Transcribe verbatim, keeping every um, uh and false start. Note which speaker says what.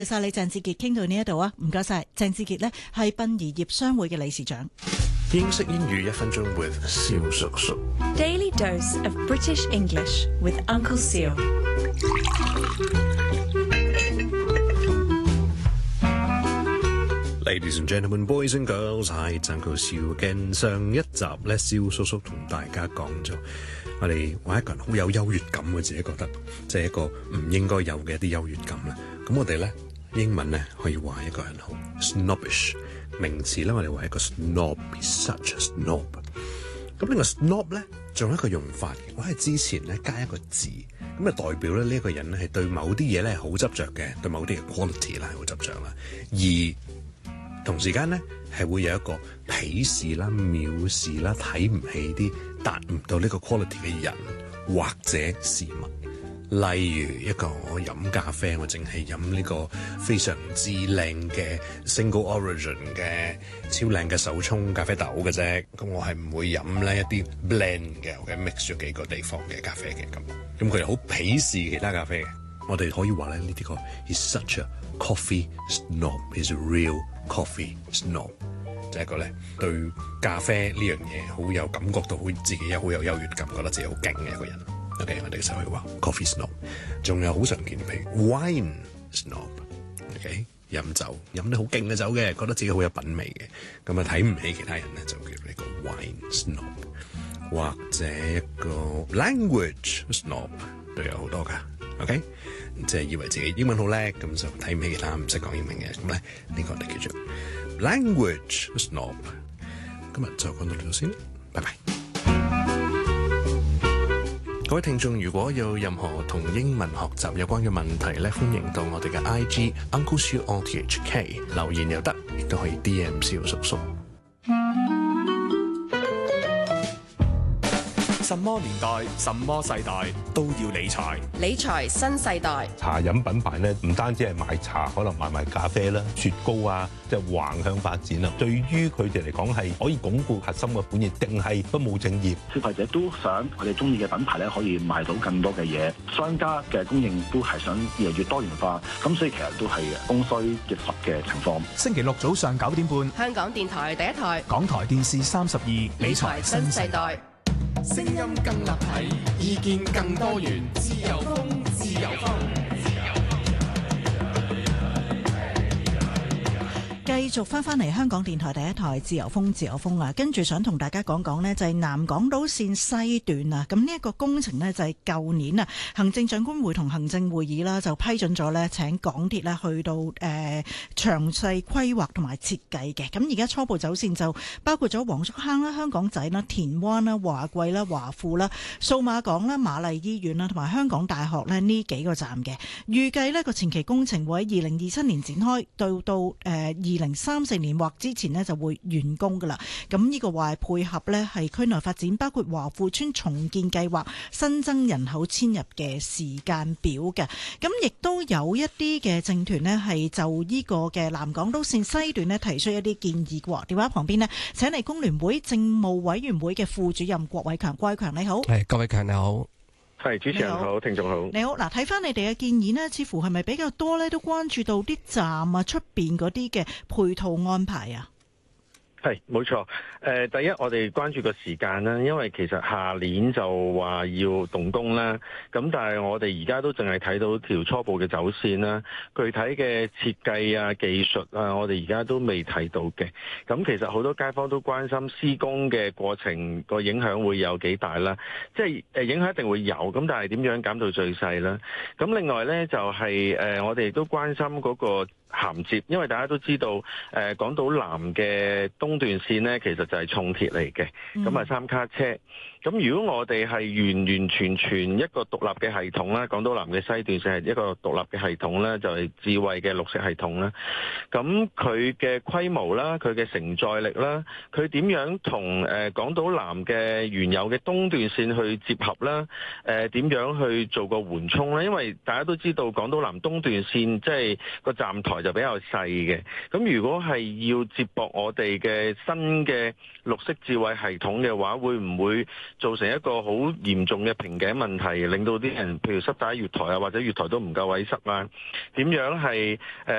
Speaker 1: 多謝晒你鄭志傑，傾到呢一度啊，唔該晒。鄭志傑呢係殯儀業商會嘅理事長。
Speaker 2: 英式英語一分鐘 with 蕭叔叔。
Speaker 3: Daily dose of British English with Uncle Seal。
Speaker 2: Ladies and gentlemen, boys and girls, hi, it's Uncle Seal again。上一集咧，蕭叔叔同大家講咗，我哋話一個人好有優越感，我自己覺得，即係一個唔應該有嘅一啲優越感啦。咁我哋咧英文咧可以話一個人好 snobbish， 名詞咧我哋話一個 snob，is such a snob。咁呢個 snob 咧仲有一個用法嘅，我喺之前咧加一個字，咁啊代表咧呢一個人咧係對某啲嘢咧係好執着嘅，對某啲嘅 quality 啦係好執着啦，而同時間咧係會有一個鄙視啦、藐視啦、睇唔起啲達唔到呢個 quality 嘅人或者事物。例如一個我飲咖啡，我淨係飲呢個非常之靚嘅 single origin 嘅超靚嘅手沖咖啡豆嘅啫。咁我係唔會飲咧一啲 blend 嘅，我嘅 mix 咗幾個地方嘅咖啡嘅咁。咁佢哋好鄙視其他咖啡嘅。我哋可以話咧呢啲個 is such a coffee snob，is a real coffee snob， 就係一個咧對咖啡呢樣嘢好有感覺到，好自己有好有優越感，覺得自己好勁嘅一個人。OK， 我哋就去話 coffee snob， 仲有好常見譬如 wine snob，OK， 飲酒飲得好勁嘅酒嘅，覺得自己好有品味嘅，咁啊睇唔起其他人咧就叫呢個 wine snob， 或者一個 language snob 都有好多噶。OK， 即係以為自己英文好叻，咁就睇唔起其他唔識講英文嘅，咁咧呢個我哋叫做 language snob。今日就講到呢度先，拜拜。各位聽眾，如果有任何同英文學習有關嘅問題咧，歡迎到我哋嘅 I G Uncle Seal R T H K 留言又得，亦都可以 D M 蕭叔叔。
Speaker 4: 什麼年代、什麼世代都要理財。
Speaker 3: 理財新世代。
Speaker 5: 茶飲品牌咧，唔單止係賣茶，可能賣埋咖啡啦、雪糕啊，即係橫向發展啦。對於佢哋嚟講係可以鞏固核心嘅本業，定係不務正業？
Speaker 6: 消費者都想我哋中意嘅品牌咧，可以賣到更多嘅嘢。商家嘅供應都係想越嚟越多元化，咁所以其實都係供需結合嘅情況。
Speaker 4: 星期六早上九點半，
Speaker 3: 香港電台第一台，
Speaker 4: 港台電視三十二，
Speaker 3: 理財新世代。
Speaker 7: 聲音更立體，意見更多元，自由風，自由風。
Speaker 1: 繼續翻返嚟香港電台第一台自由風自由風啊，跟住想同大家講講呢，就係南港島線西段啊，咁呢一個工程呢，就係舊年啊，行政長官會同行政會議啦就批准咗呢，請港鐵呢去到誒詳細規劃同埋設計嘅。咁而家初步走線就包括咗黃竹坑啦、香港仔啦、田灣啦、華貴啦、華富啦、數碼港啦、瑪麗醫院啦同埋香港大學呢呢幾個站嘅。預計呢個前期工程會喺二零二七年展開，到到誒二零三四年或之前呢就會完工噶啦。咁呢個話係配合呢係區內發展，包括華富村重建計劃新增人口遷入嘅時間表嘅。咁亦都有一啲嘅政團呢係就呢個嘅南港島線西段呢提出一啲建議嘅。電話旁邊呢，請嚟工聯會政務委員會嘅副主任郭偉強。郭偉強你好。
Speaker 8: 係，郭偉強你好。
Speaker 9: 係，主持人好，聽眾好。
Speaker 1: 你好，嗱，睇翻你哋嘅建議呢，似乎係咪比較多咧，都關注到啲站啊出邊嗰啲嘅配套安排啊？
Speaker 9: 係冇錯，誒、呃、第一我哋關注個時間啦，因為其實下年就話要動工啦，咁但係我哋而家都淨係睇到條初步嘅走線啦，具體嘅設計啊、技術啊，我哋而家都未睇到嘅。咁其實好多街坊都關心施工嘅過程個影響會有幾大啦，即係誒影響一定會有，咁但係點樣減到最細啦？咁另外呢，就係、是、誒、呃、我哋亦都關心嗰個銜接，因為大家都知道誒、呃、港島南嘅東段線呢，其實就係重鐵嚟嘅，咁啊三卡車。咁如果我哋係完完全全一個獨立嘅系統啦，港島南嘅西段線係一個獨立嘅系統啦，就係、是、智慧嘅綠色系統啦。咁佢嘅規模啦，佢嘅承載力啦，佢點樣同誒港島南嘅原有嘅東段線去接合啦？誒、呃、點樣去做個緩衝咧？因為大家都知道港島南東段線即係個站台台就比較細嘅。咁如果係要接駁我哋嘅新嘅綠色智慧系統嘅話，會唔會造成一個好嚴重嘅瓶頸問題，令到啲人譬如塞打月台啊，或者月台都唔夠位塞啊？點樣係誒